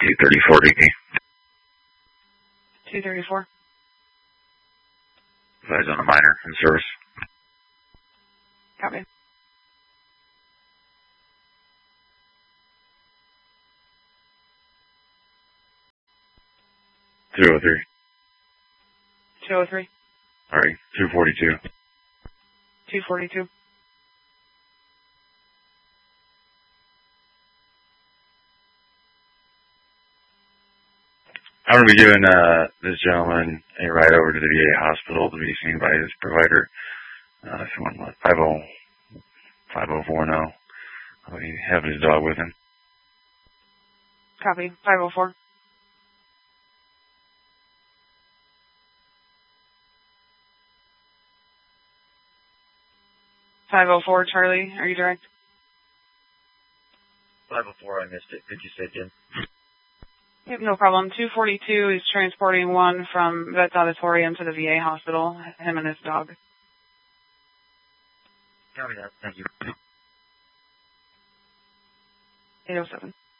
234 DP. 234. Advise on a minor in service. Copy. Two oh three. 203. Sorry, 242. 242. I'm going to be giving this gentleman a ride over to the VA hospital to be seen by his provider. If you want 5040. I'll be having his dog with him. Copy. 504. Charlie, are you direct? 504, I missed it. Could you say it again? Yep, no problem. 242 is transporting one from Vets Auditorium to the VA hospital, him and his dog. Copy that. Thank you. 807.